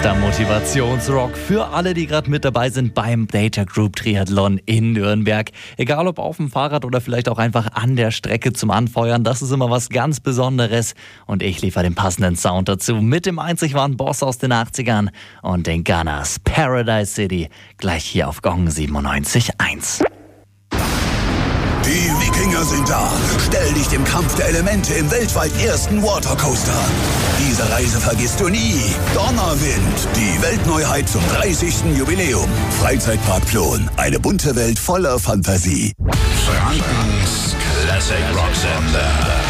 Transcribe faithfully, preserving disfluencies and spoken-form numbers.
Bester Motivationsrock für alle, die gerade mit dabei sind beim Data Group Triathlon in Nürnberg. Egal ob auf dem Fahrrad oder vielleicht auch einfach an der Strecke zum Anfeuern, das ist immer was ganz Besonderes. Und ich liefere den passenden Sound dazu mit dem einzig wahren Boss aus den achtzigern und den Gunners Paradise City. Gleich hier auf Gong siebenundneunzig Komma eins. Die Wikinger sind da. Stell dich dem Kampf der Elemente im weltweit ersten Watercoaster an. Diese Reise vergisst du nie. Donnerwind, die Weltneuheit zum dreißigsten Jubiläum. Freizeitpark Plon, eine bunte Welt voller Fantasie. Frankens Classic Rock Sender.